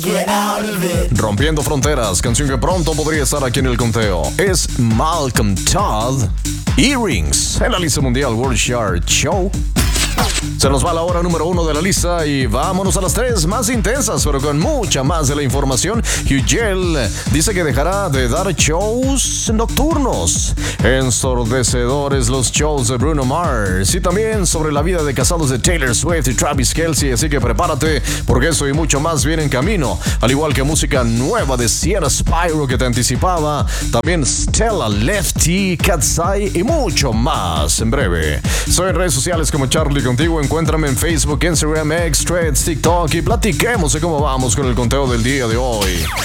Rompiendo fronteras, canción que pronto podría estar aquí en el conteo. Es Malcolm Todd, Earrings, en la lista mundial World Chart Show. Se nos va la hora número 1 de la lista y vámonos a las 3 más intensas, pero con mucha más de la información. Hugel dice que dejará de dar shows nocturnos. Ensordecedores los shows de Bruno Mars y también sobre la vida de casados de Taylor Swift y Travis Kelce, así que prepárate porque eso y mucho más viene en camino, al igual que música nueva de Sienna Spyro que te anticipaba, también Stella Lefty, Katsai y mucho más en breve. Soy en redes sociales como Charlie Contigo. Encuéntrame en Facebook, Instagram, X, Threads, TikTok y platiquemos de cómo vamos con el conteo del día de hoy.